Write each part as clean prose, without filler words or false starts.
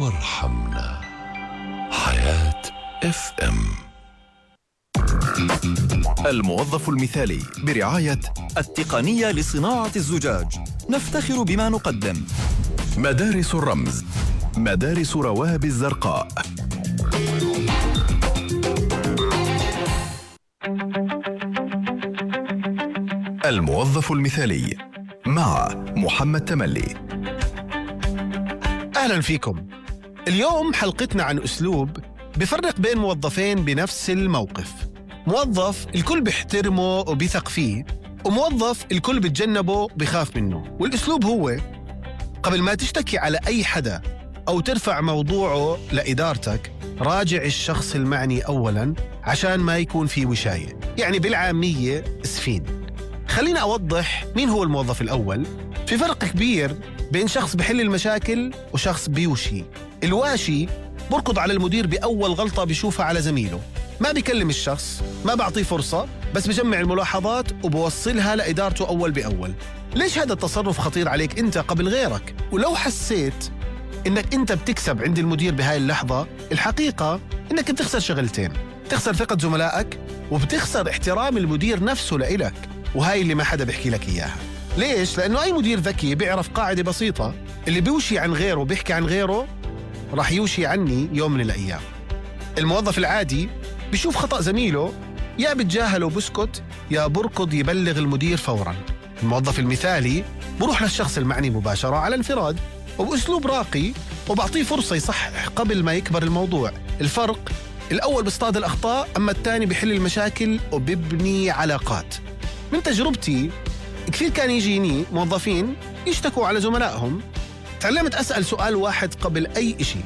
وارحمنا. حياة FM. الموظف المثالي برعاية التقنية لصناعة الزجاج. نفتخر بما نقدم. مدارس الرمز، مدارس رواب الزرقاء. الموظف المثالي مع محمد تملي. أهلا فيكم. اليوم حلقتنا عن أسلوب بفرق بين موظفين بنفس الموقف. موظف الكل بيحترمه وبيثق فيه، وموظف الكل بيتجنبه وبيخاف منه. والأسلوب هو: قبل ما تشتكي على أي حدا أو ترفع موضوعه لإدارتك، راجع الشخص المعني أولاً عشان ما يكون في وشاية، يعني بالعامية اسفين. خلينا أوضح مين هو الموظف الأول. في فرق كبير بين شخص بحل المشاكل وشخص بيوشي. الواشي بركض على المدير بأول غلطة بيشوفها على زميله، ما بيكلم الشخص، ما بعطيه فرصة، بس بجمع الملاحظات وبوصلها لإدارته أول بأول. ليش هذا التصرف خطير عليك أنت قبل غيرك؟ ولو حسيت إنك أنت بتكسب عند المدير بهاي اللحظة، الحقيقة إنك بتخسر شغلتين: تخسر ثقة زملائك، وبتخسر احترام المدير نفسه لإلك، وهاي اللي ما حدا بيحكي لك إياها. ليش؟ لأنه أي مدير ذكي بيعرف قاعدة بسيطة: اللي بيوشي عن غيره وبيحكي عن غيره راح يوشي عني يوم من الأيام. الموظف العادي بيشوف خطأ زميله، يا بتجاهله وبسكت، يا بركض يبلغ المدير فوراً. الموظف المثالي بروح للشخص المعني مباشرة على انفراد وبأسلوب راقي، وبعطيه فرصة يصحح قبل ما يكبر الموضوع. الفرق: الأول بيصطاد الأخطاء، أما الثاني بيحل المشاكل وبيبني علاقات. من تجربتي كثير كان يجيني موظفين يشتكوا على زملائهم، تعلمت أسأل سؤال واحد قبل أي إشي: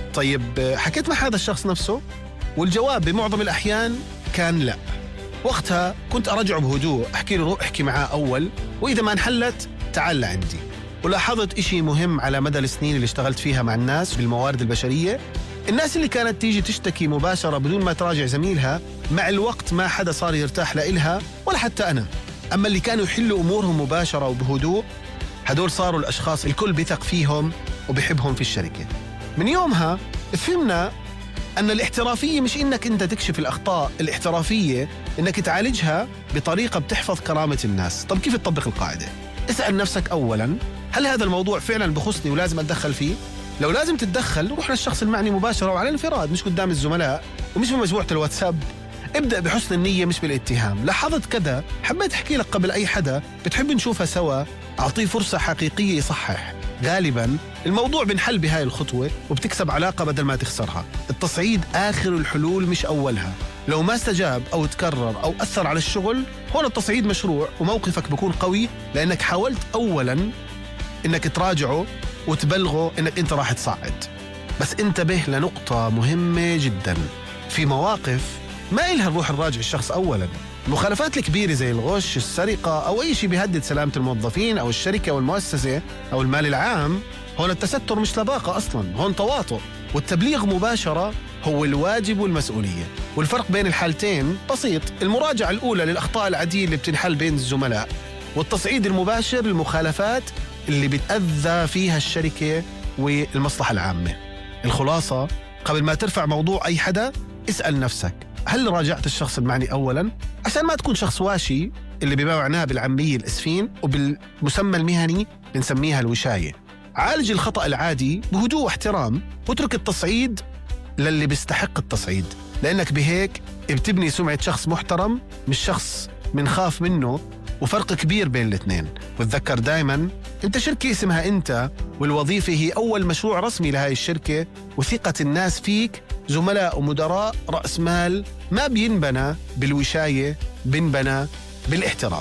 طيب حكيت مع هذا الشخص نفسه؟ والجواب بمعظم الأحيان كان لا. وقتها كنت أرجعه بهدوء، أحكي له روح احكي معاه أول، وإذا ما انحلت تعال لعندي. ولاحظت إشي مهم على مدى السنين اللي اشتغلت فيها مع الناس بالموارد البشرية: الناس اللي كانت تيجي تشتكي مباشرة بدون ما تراجع زميلها، مع الوقت ما حدا صار يرتاح لإلها ولا حتى أنا. أما اللي كانوا يحلوا أمورهم مباشرة وبهدوء، هدول صاروا الأشخاص الكل بيثق فيهم وبيحبهم في الشركة. من يومها فهمنا أن الاحترافية مش إنك أنت تكشف الأخطاء، الاحترافية إنك تعالجها بطريقة بتحفظ كرامة الناس. طب كيف تطبق القاعدة؟ اسأل نفسك أولاً: هل هذا الموضوع فعلاً بخصني ولازم أتدخل فيه؟ لو لازم تتدخل، روح للشخص المعني مباشرة وعلى الانفراد، مش قدام الزملاء ومش بمجموعة الواتساب. ابدأ بحسن النية مش بالاتهام. لاحظت كذا، حبيت أحكي لك قبل أي حدا، بتحب نشوفها سوا، أعطيه فرصة حقيقية يصحح. غالباً الموضوع بنحل بهاي الخطوة وبتكسب علاقة بدل ما تخسرها. التصعيد آخر الحلول مش أولها. لو ما استجاب أو تكرر أو أثر على الشغل، هون التصعيد مشروع وموقفك بيكون قوي، لأنك حاولت أولاً إنك تراجعه وتبلغه إنك أنت راح تصعد. بس انتبه لنقطة مهمة جداً: في مواقف ما إلها نروح نراجع الشخص أولاً. المخالفات الكبيرة زي الغش، السرقة، أو أي شيء بيهدد سلامة الموظفين أو الشركة أو المؤسسة أو المال العام، هون التستر مش لباقة أصلاً، هون تواطؤ. والتبليغ مباشرة هو الواجب والمسؤولية. والفرق بين الحالتين بسيط: المراجعة الأولى للأخطاء العادية اللي بتنحل بين الزملاء، والتصعيد المباشر للمخالفات اللي بتأذى فيها الشركة والمصلحة العامة. الخلاصة: قبل ما ترفع موضوع أي حدا، اسأل نفسك: هل راجعت الشخص المعني أولاً؟ عشان ما تكون شخص واشي، اللي بما معناه بالعامية الإسفين، وبالمسمى المهني بنسميها الوشاية. عالج الخطأ العادي بهدوء واحترام، واترك التصعيد للي بيستحق التصعيد، لأنك بهيك بتبني سمعة شخص محترم مش شخص منخاف منه. وفرق كبير بين الاثنين. وتذكر دايماً انت شركة اسمها انت، والوظيفة هي أول مشروع رسمي لهاي الشركة، وثقة الناس فيك زملاء ومدراء رأس مال ما بينبنى بالوشاية، بينبنى بالاحترام.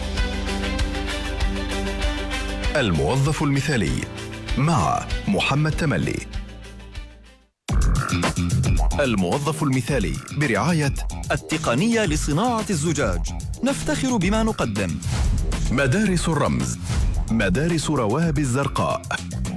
الموظف المثالي مع محمد تملي. الموظف المثالي برعاية التقنية لصناعة الزجاج. نفتخر بما نقدم. مدارس الرمز، مدارس رواب الزرقاء.